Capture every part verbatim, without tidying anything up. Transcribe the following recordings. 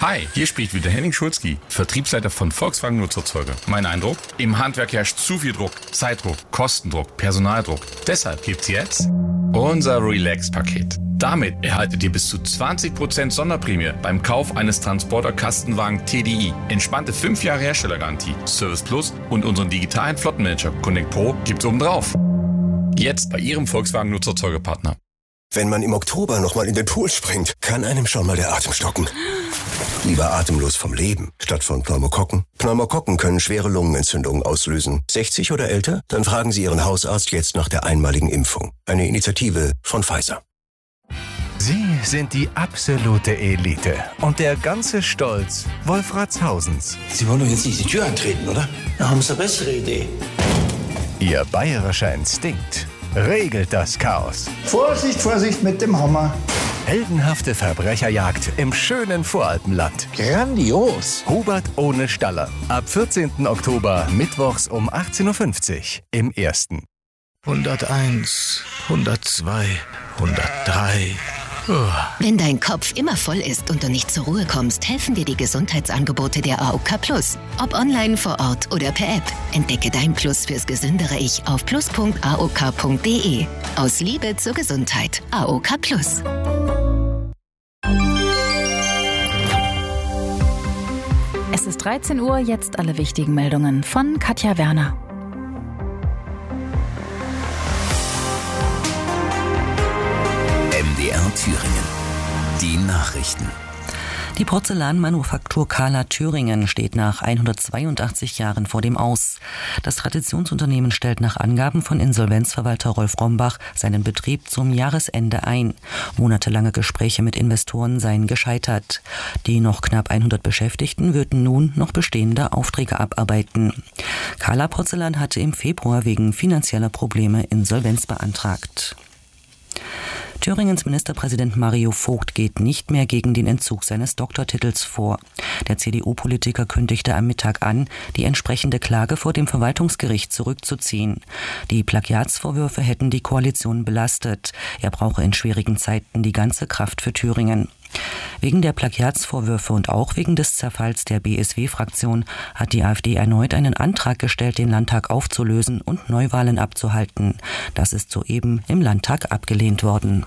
Hi, hier spricht wieder Henning Schulzki, Vertriebsleiter von Volkswagen Nutzerzeuger. Mein Eindruck? Im Handwerk herrscht zu viel Druck, Zeitdruck, Kostendruck, Personaldruck. Deshalb gibt's jetzt unser Relax-Paket. Damit erhaltet ihr bis zu zwanzig Prozent Sonderprämie beim Kauf eines Transporter-Kastenwagen T D I. Entspannte fünf Jahre Herstellergarantie, Service Plus und unseren digitalen Flottenmanager Connect Pro gibt's obendrauf. Jetzt bei Ihrem Volkswagen Nutzerzeugerpartner. Wenn man im Oktober nochmal in den Pool springt, kann einem schon mal der Atem stocken. Lieber atemlos vom Leben, statt von Pneumokokken. Pneumokokken können schwere Lungenentzündungen auslösen. sechzig oder älter? Dann fragen Sie Ihren Hausarzt jetzt nach der einmaligen Impfung. Eine Initiative von Pfizer. Sie sind die absolute Elite. Und der ganze Stolz Wolfratshausens. Sie wollen doch jetzt nicht die Tür eintreten, oder? Da haben Sie eine bessere Idee. Ihr bayerischer Instinkt regelt das Chaos. Vorsicht, Vorsicht mit dem Hammer. Heldenhafte Verbrecherjagd im schönen Voralpenland. Grandios. Hubert ohne Staller. Ab vierzehnten Oktober, mittwochs um achtzehn Uhr fünfzig im Ersten. hunderteins, hundertzwei, hundertdrei. Wenn dein Kopf immer voll ist und du nicht zur Ruhe kommst, helfen dir die Gesundheitsangebote der A O K Plus. Ob online, vor Ort oder per App. Entdecke dein Plus fürs gesündere Ich auf plus punkt a o k punkt d e. Aus Liebe zur Gesundheit. A O K Plus. Es ist dreizehn Uhr, jetzt alle wichtigen Meldungen von Katja Werner. M D R Thüringen. Die Nachrichten. Die Porzellanmanufaktur Kahler Thüringen steht nach hundertzweiundachtzig Jahren vor dem Aus. Das Traditionsunternehmen stellt nach Angaben von Insolvenzverwalter Rolf Rombach seinen Betrieb zum Jahresende ein. Monatelange Gespräche mit Investoren seien gescheitert. Die noch knapp hundert Beschäftigten würden nun noch bestehende Aufträge abarbeiten. Kahler Porzellan hatte im Februar wegen finanzieller Probleme Insolvenz beantragt. Thüringens Ministerpräsident Mario Vogt geht nicht mehr gegen den Entzug seines Doktortitels vor. Der C D U-Politiker kündigte am Mittag an, die entsprechende Klage vor dem Verwaltungsgericht zurückzuziehen. Die Plagiatsvorwürfe hätten die Koalition belastet. Er brauche in schwierigen Zeiten die ganze Kraft für Thüringen. Wegen der Plagiatsvorwürfe und auch wegen des Zerfalls der B S W-Fraktion hat die AfD erneut einen Antrag gestellt, den Landtag aufzulösen und Neuwahlen abzuhalten. Das ist soeben im Landtag abgelehnt worden.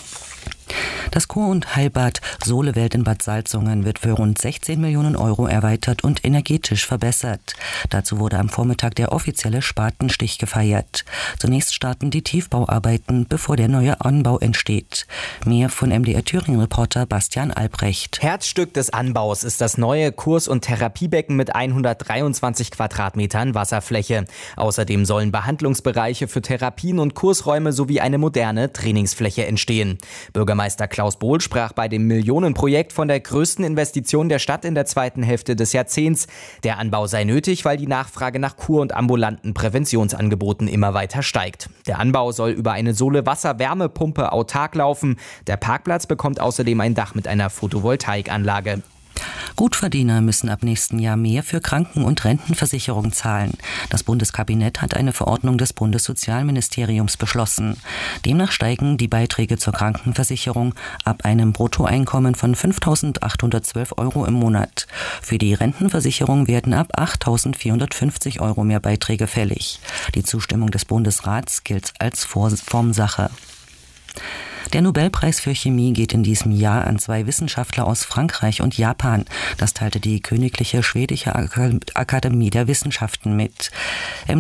Das Kur- und Heilbad Solewelt in Bad Salzungen wird für rund sechzehn Millionen Euro erweitert und energetisch verbessert. Dazu wurde am Vormittag der offizielle Spatenstich gefeiert. Zunächst starten die Tiefbauarbeiten, bevor der neue Anbau entsteht. Mehr von M D R Thüringen-Reporter Bastian Albrecht. Herzstück des Anbaus ist das neue Kurs- und Therapiebecken mit hundertdreiundzwanzig Quadratmetern Wasserfläche. Außerdem sollen Behandlungsbereiche für Therapien und Kursräume sowie eine moderne Trainingsfläche entstehen. Bürgermeister Klaus Bohl sprach bei dem Millionenprojekt von der größten Investition der Stadt in der zweiten Hälfte des Jahrzehnts. Der Anbau sei nötig, weil die Nachfrage nach Kur- und ambulanten Präventionsangeboten immer weiter steigt. Der Anbau soll über eine Sohle-Wasser-Wärmepumpe autark laufen. Der Parkplatz bekommt außerdem ein Dach mit einer Photovoltaikanlage. Gutverdiener müssen ab nächsten Jahr mehr für Kranken- und Rentenversicherung zahlen. Das Bundeskabinett hat eine Verordnung des Bundessozialministeriums beschlossen. Demnach steigen die Beiträge zur Krankenversicherung ab einem Bruttoeinkommen von fünftausendachthundertzwölf Euro im Monat. Für die Rentenversicherung werden ab achttausendvierhundertfünfzig Euro mehr Beiträge fällig. Die Zustimmung des Bundesrats gilt als Formsache. Der Nobelpreis für Chemie geht in diesem Jahr an zwei Wissenschaftler aus Frankreich und Japan. Das teilte die Königliche Schwedische Akademie der Wissenschaften mit.